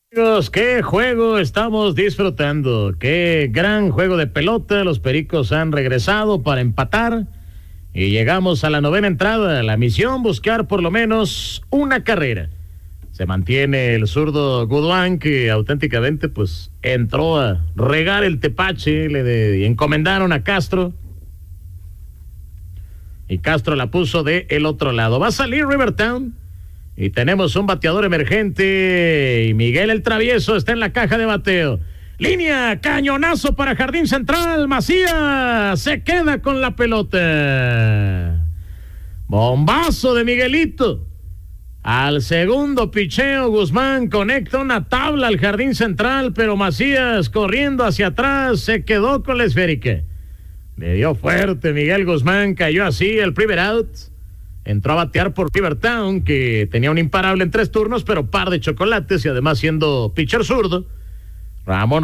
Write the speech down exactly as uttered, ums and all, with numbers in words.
Amigos, qué juego estamos disfrutando, qué gran juego de pelota. Los Pericos han regresado para empatar y llegamos a la novena entrada. La misión, buscar por lo menos una carrera. Se mantiene el zurdo Goodwin, que auténticamente pues entró a regar el tepache. Le de, encomendaron a Castro y Castro la puso de el otro lado. Va a salir Rivertown y tenemos un bateador emergente y Miguel el Travieso está en la caja de bateo. Línea, cañonazo para Jardín Central. Macías se queda con la pelota. Bombazo de Miguelito. Al segundo picheo, Guzmán conecta una tabla al Jardín Central, pero Macías, corriendo hacia atrás, se quedó con la esférica. Le dio fuerte Miguel Guzmán, cayó así el primer out. Entró a batear por Rivertown, que tenía un imparable en tres turnos, pero par de chocolates y además siendo pitcher zurdo. Ramón